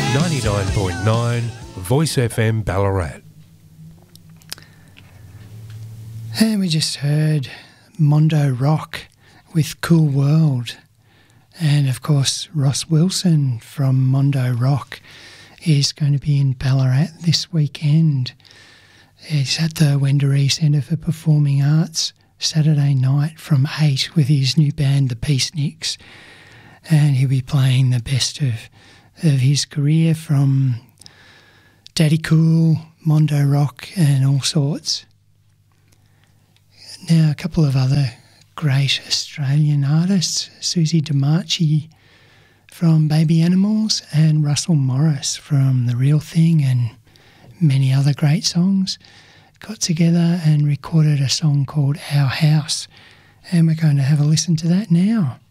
99.9 Voice FM Ballarat. And we just heard Mondo Rock with Cool World. And of course, Ross Wilson from Mondo Rock is going to be in Ballarat this weekend. He's at the Wendouree Centre for Performing Arts Saturday night from 8 with his new band, the Peaceniks. And he'll be playing the best of his career from Daddy Cool, Mondo Rock and all sorts. Now, a couple of other great Australian artists, Susie DeMarchi from Baby Animals and Russell Morris from The Real Thing and many other great songs, got together and recorded a song called Our House, and we're going to have a listen to that now.